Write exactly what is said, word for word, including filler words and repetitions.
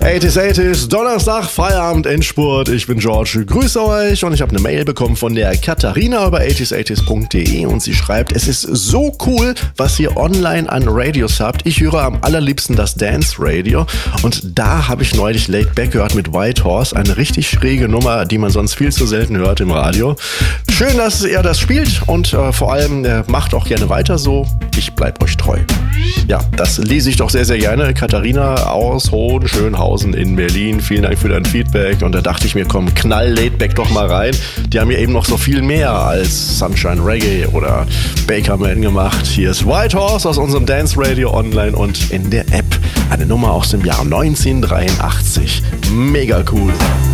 achtziger achtziger, Donnerstag, Feierabend, Endspurt. Ich bin George, grüße euch und ich habe eine Mail bekommen von der Katharina über achtziger achtziger punkt de und sie schreibt, es ist so cool, was ihr online an Radios habt. Ich höre am allerliebsten das Dance Radio und da habe ich neulich Laid Back gehört mit White Horse, eine richtig schräge Nummer, die man sonst viel zu selten hört im Radio. Schön, dass ihr das spielt und äh, vor allem äh, macht auch gerne weiter so. Ich bleib euch treu. Ja, das lese ich doch sehr, sehr gerne. Katharina aus Hohenschönhausen in Berlin. Vielen Dank für dein Feedback. Und da dachte ich mir, komm, knall Laidback doch mal rein. Die haben ja eben noch so viel mehr als Sunshine Reggae oder Bakerman gemacht. Hier ist White Horse aus unserem Dance Radio online und in der App. Eine Nummer aus dem Jahr neunzehnhundertdreiundachtzig. Mega cool.